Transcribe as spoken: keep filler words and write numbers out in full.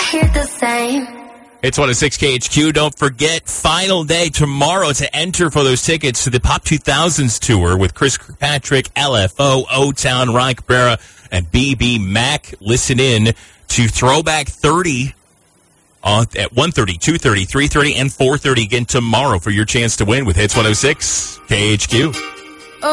hear the same. It's one oh six K H Q. Don't forget, final day tomorrow to enter for those tickets to the Pop two thousands tour with Chris Kirkpatrick, L F O, O-Town, Ryan Cabrera, and B B Mac. Listen in to Throwback thirty uh, at one thirty, two thirty, three thirty, and four thirty again tomorrow for your chance to win with Hits one oh six K H Q.